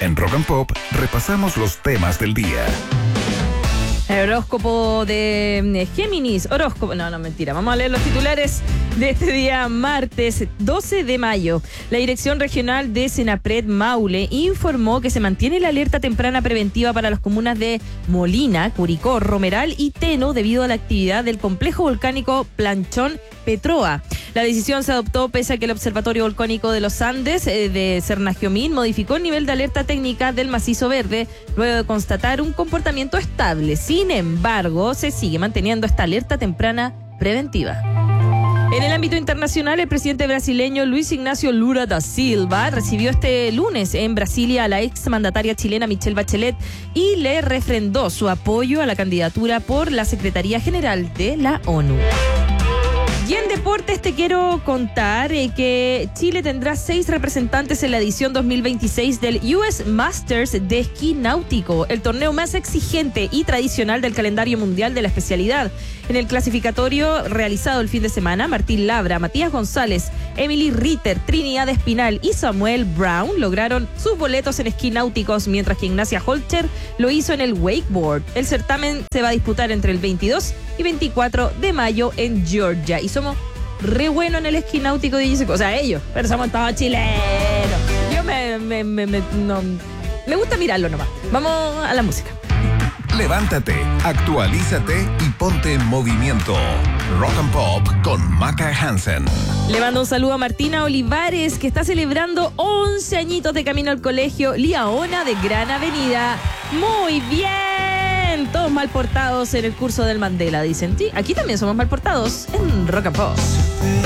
En Rock and Pop repasamos los temas del día. El horóscopo de Géminis. No, mentira. Vamos a leer los titulares de este día, martes 12 de mayo. La Dirección Regional de Senapred Maule informó que se mantiene la alerta temprana preventiva para las comunas de Molina, Curicó, Romeral y Teno debido a la actividad del complejo volcánico Planchón Petroa. La decisión se adoptó pese a que el Observatorio Volcánico de los Andes de Cernagiomín modificó el nivel de alerta técnica del macizo verde luego de constatar un comportamiento estable. Sin embargo, se sigue manteniendo esta alerta temprana preventiva. En el ámbito internacional, el presidente brasileño Luis Ignacio Lula da Silva recibió este lunes en Brasilia a la exmandataria chilena Michelle Bachelet y le refrendó su apoyo a la candidatura por la Secretaría General de la ONU. Y en deportes te quiero contar que Chile tendrá 6 representantes en la edición 2026 del US Masters de esquí náutico, el torneo más exigente y tradicional del calendario mundial de la especialidad. En el clasificatorio realizado el fin de semana, Martín Labra, Matías González, Emily Ritter, Trinidad Espinal y Samuel Brown lograron sus boletos en esquí náuticos, mientras que Ignacia Holcher lo hizo en el wakeboard. El certamen se va a disputar entre el 22 y 24 de mayo en Georgia. Y somos re buenos en el esquí náutico, o sea, ellos, pero somos todos chilenos. Yo me gusta mirarlo nomás. Vamos a la música. Levántate, actualízate y ponte en movimiento. Rock and Pop con Maca Hansen. Le mando un saludo a Martina Olivares, que está celebrando 11 añitos de camino al colegio Liaona de Gran Avenida. Muy bien, todos mal portados en el curso del Mandela, dicen. Sí, aquí también somos mal portados en Rock and Pop.